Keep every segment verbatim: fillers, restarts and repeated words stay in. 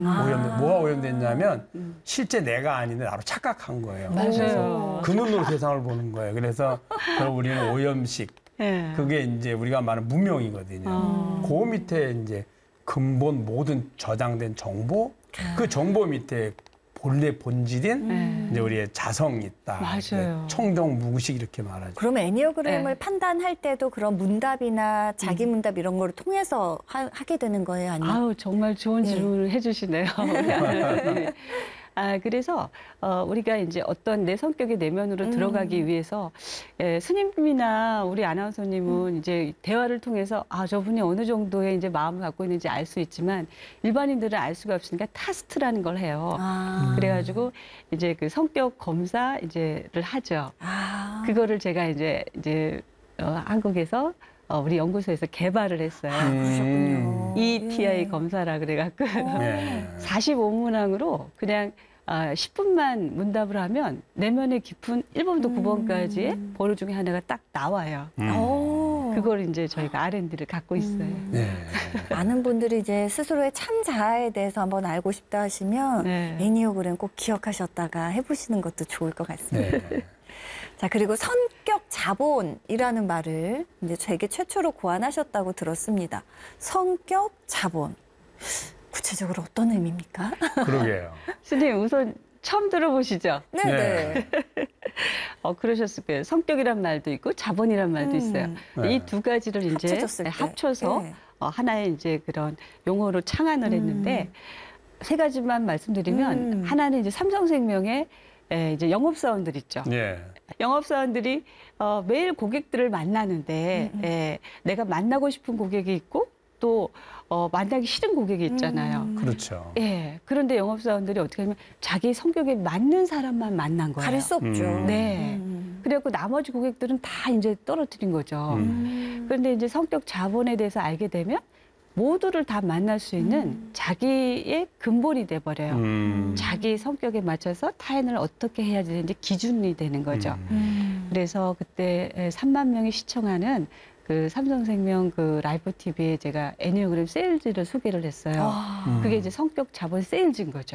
아. 오염, 뭐가 오염됐냐면 실제 내가 아닌데 나로 착각한 거예요. 맞아요. 그 눈으로 세상을 보는 거예요. 그래서 결국 우리는 오염식. 네. 그게 이제 우리가 말하는 무명이거든요. 아. 그 밑에 이제 근본 모든 저장된 정보, 그 정보 밑에 본래 본질인 네. 이제 우리의 자성이 있다. 맞아요. 청정 무구식 이렇게 말하죠. 그럼 애니어그램을 네. 판단할 때도 그런 문답이나 자기 문답 이런 거를 통해서 하, 하게 되는 거예요? 아니면? 아우 정말 좋은 네. 질문을 해주시네요. 아 그래서 어, 우리가 이제 어떤 내 성격의 내면으로 음. 들어가기 위해서 예, 스님이나 우리 아나운서님은 음. 이제 대화를 통해서 아 저분이 어느 정도의 이제 마음을 갖고 있는지 알 수 있지만 일반인들은 알 수가 없으니까 타스트라는 걸 해요. 아. 그래가지고 이제 그 성격 검사 이제를 하죠. 아. 그거를 제가 이제 이제 어, 한국에서 어, 우리 연구소에서 개발을 했어요. 아, 그러셨군요. 이이티아이 예. 검사라 그래갖고 네. 사십오 문항으로 그냥 아, 십 분만 문답을 하면 내면의 깊은 일 번부터 음. 구 번까지의 번호 중에 하나가 딱 나와요. 음. 오. 그걸 이제 저희가 알 앤 디를 갖고 있어요. 음. 네. 많은 분들이 이제 스스로의 참 자아에 대해서 한번 알고 싶다 하시면 네. 애니어그램 꼭 기억하셨다가 해보시는 것도 좋을 것 같습니다. 네. 자, 그리고 성격 자본이라는 말을 이제 세계 최초로 고안하셨다고 들었습니다. 성격 자본. 구체적으로 어떤 의미입니까? 그러게요. 스님 우선 처음 들어보시죠? 네네. 어, 그러셨을 거예요. 성격이란 말도 있고 자본이란 말도 음. 있어요. 네. 이 두 가지를 이제 합쳐졌을 때. 합쳐서 네. 어, 하나의 이제 그런 용어로 창안을 음. 했는데 세 가지만 말씀드리면 음. 하나는 이제 삼성생명의 에, 이제 영업사원들 있죠. 예. 영업사원들이 어, 매일 고객들을 만나는데 음, 음. 에, 내가 만나고 싶은 고객이 있고 또 어, 만나기 싫은 고객이 있잖아요. 음. 그렇죠. 예. 그런데 영업사원들이 어떻게 하면 자기 성격에 맞는 사람만 만난 거예요. 가릴 수 없죠. 음. 네. 음. 그래갖고 나머지 고객들은 다 이제 떨어뜨린 거죠. 음. 그런데 이제 성격 자본에 대해서 알게 되면 모두를 다 만날 수 있는 음. 자기의 근본이 돼버려요. 음. 자기 성격에 맞춰서 타인을 어떻게 해야 되는지 기준이 되는 거죠. 음. 음. 그래서 그때 삼만 명이 시청하는 그 삼성생명 그 라이브 티비에 제가 애니어그램 세일즈를 소개를 했어요. 아. 음. 그게 이제 성격 자본 세일즈인 거죠.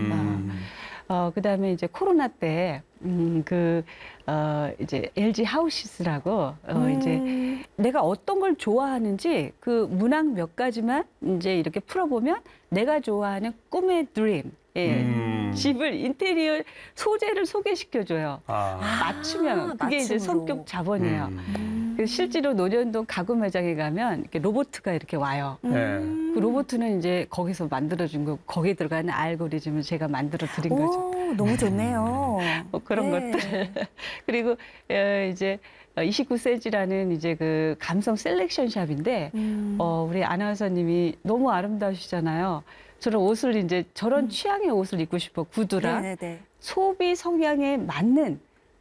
음. 어, 그 다음에 이제 코로나 때, 음, 그, 어, 이제 엘지 하우시스라고, 어, 음. 이제 내가 어떤 걸 좋아하는지 그 문항 몇 가지만 이제 이렇게 풀어보면 내가 좋아하는 꿈의 드림, 예. 음. 집을, 인테리어 소재를 소개시켜줘요. 아. 맞추면. 그게 이제 맞춤으로. 성격 자본이에요. 음. 그 실제로 노년동 가구 매장에 가면 이렇게 로봇가 이렇게 와요. 네. 그 로봇은 이제 거기서 만들어준 거고 거기에 들어가는 알고리즘을 제가 만들어 드린 거죠. 오, 너무 좋네요. 뭐 그런 네. 것들. 그리고 어, 이제 이십구 세지라는 이제 그 감성 셀렉션 샵인데 음. 어, 우리 아나운서님이 너무 아름다우시잖아요. 저런 옷을 이제 저런 취향의 옷을 입고 싶어 구두랑 네네네. 소비 성향에 맞는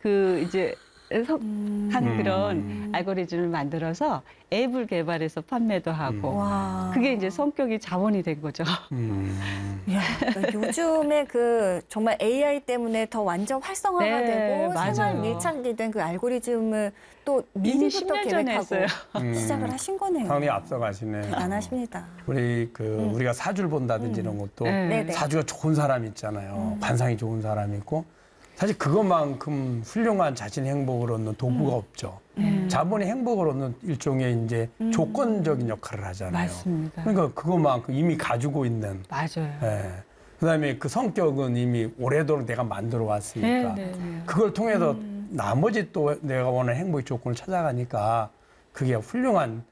그 이제 성- 음. 한 그런 음. 알고리즘을 만들어서 앱을 개발해서 판매도 하고 음. 와. 그게 이제 성격이 자본이 된 거죠. 음. 야, 그러니까 요즘에 그 정말 에이아이 때문에 더 완전 활성화가 네, 되고 맞아요. 생활 밀착이 된 그 알고리즘을 또 이미 십 미리부터 년 전에 계획하고 했어요. 음. 시작을 하신 거네요. 상당히 앞서가시네. 대단하십니다. 우리 그 음. 우리가 사주를 본다든지 이런 것도 네. 네네. 사주가 좋은 사람이 있잖아요. 관상이 좋은 사람이 있고 사실 그것만큼 훌륭한 자신의 행복을 얻는 도구가 없죠. 네. 자본의 행복을 얻는 일종의 이제 조건적인 역할을 하잖아요. 맞습니다. 그러니까 그것만큼 이미 가지고 있는. 맞아요. 예. 그다음에 그 성격은 이미 오래도록 내가 만들어 왔으니까 네, 네, 네. 그걸 통해서 나머지 또 내가 원하는 행복의 조건을 찾아가니까 그게 훌륭한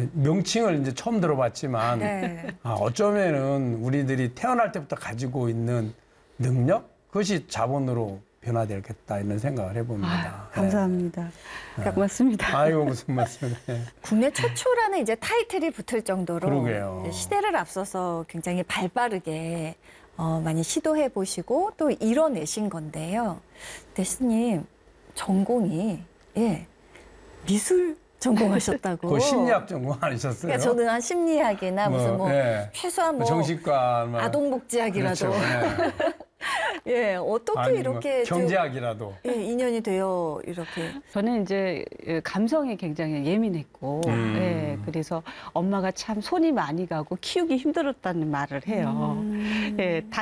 명칭을 이제 처음 들어봤지만 네. 아, 어쩌면은 우리들이 태어날 때부터 가지고 있는 능력 그것이 자본으로 변화되겠다 이런 생각을 해봅니다. 아유, 감사합니다. 고맙습니다. 네. 아이고 무슨 말씀. 네. 국내 최초라는 이제 타이틀이 붙을 정도로 그러게요. 시대를 앞서서 굉장히 발빠르게 어, 많이 시도해 보시고 또 이뤄내신 건데요. 대스님 전공이 예 미술 전공하셨다고. 그 심리학 전공 아니셨어요? 그러니까 저는 한 심리학이나 무슨 뭐 예. 최소한 뭐 정신과 뭐. 아동복지학이라도 그렇죠. 네. 예, 어떻게 아니, 뭐 이렇게 좀, 경제학이라도. 예, 인연이 되어 이렇게. 저는 이제 감성이 굉장히 예민했고, 음. 예, 그래서 엄마가 참 손이 많이 가고 키우기 힘들었다는 말을 해요. 음. 예,